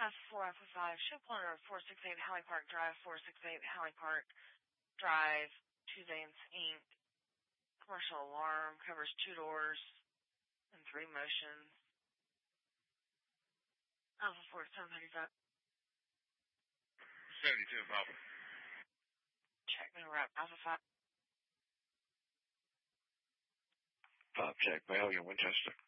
Alpha 4, Alpha 5, ship planner 468 Halley Park Drive, 468 Halley Park Drive, 2 Vans Inc. Commercial alarm, covers 2 doors and 3 motions. Alpha 4, 735. 72, Papa. Check, no wrap. Alpha 5. 5, check, Mail, Winchester.